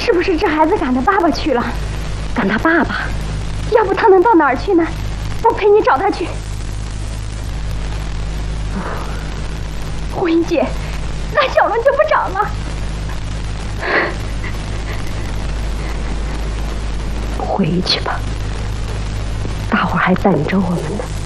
是不是这孩子赶他爸爸去了？ 赶他爸爸？ 要不他能到哪儿去呢？我陪你找他去。胡英姐，那小龙就不找了。 回去吧，大伙儿还等着我们呢。